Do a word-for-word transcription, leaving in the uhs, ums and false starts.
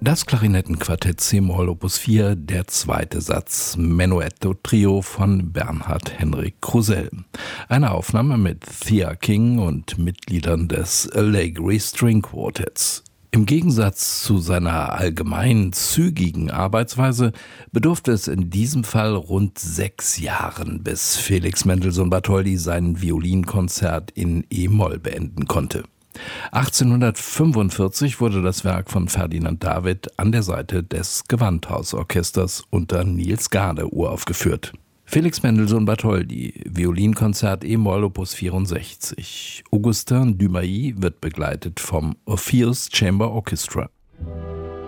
Das Klarinettenquartett C-Moll Opus vier, der zweite Satz, Menuetto Trio von Bernhard Henrik Krusell. Eine Aufnahme mit Thea King und Mitgliedern des Allegri String Quartetts. Im Gegensatz zu seiner allgemein zügigen Arbeitsweise bedurfte es in diesem Fall rund sechs Jahren, bis Felix Mendelssohn Bartholdy sein Violinkonzert in E-Moll beenden konnte. achtzehnhundertfünfundvierzig wurde das Werk von Ferdinand David an der Seite des Gewandhausorchesters unter Niels Gade uraufgeführt. Felix Mendelssohn Bartholdy, Violinkonzert E-Moll Opus vierundsechzig. Augustin Dumail wird begleitet vom Orpheus Chamber Orchestra.